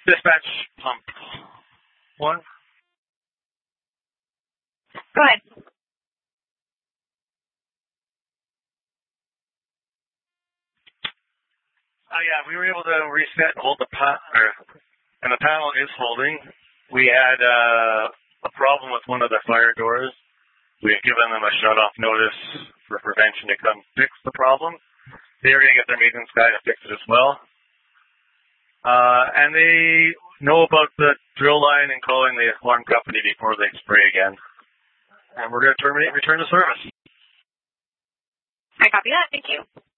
Dispatch pump 1. Go ahead. Yeah, we were able to reset, hold the and the panel is holding. We had a problem with one of the fire doors. We had given them a shut-off notice for prevention to come fix the problem. They were going to get their maintenance guy to fix it as well. And they know about the drill line and calling the alarm company before they spray again. And we're going to return to service. I copy that. Thank you.